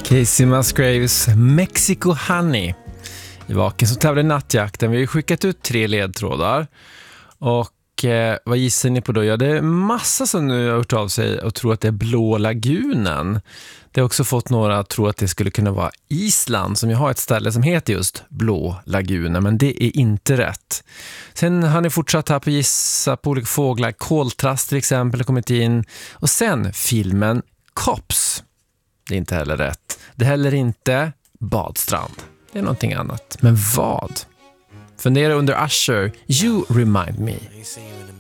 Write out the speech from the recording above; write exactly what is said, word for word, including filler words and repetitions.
Casey Musgraves Mexico Honey i Vaken som tävlar i nattjakten. Vi har ju skickat ut tre ledtrådar. Och eh, vad gissar ni på då? Ja, det är massa som nu har hört av sig och tror att det är Blå lagunen. Det har också fått några att tro att det skulle kunna vara Island, som ju har ett ställe som heter just Blå lagunen, men det är inte rätt. Sen har ni fortsatt här på gissa på olika fåglar. Koltrast till exempel har kommit in. Och sen filmen Cops. Det är inte heller rätt. Det är heller inte Badstrand. Det är någonting annat. Men vad? Fundera under Usher. You remind me.